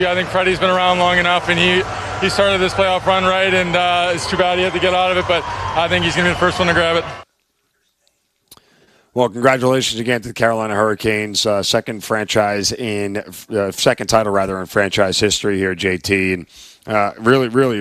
I think Freddie's been around long enough, and he started this playoff run right, and it's too bad he had to get out of it, but I think he's going to be the first one to grab it. Well, congratulations again to the Carolina Hurricanes, second title in franchise history here, JT, and really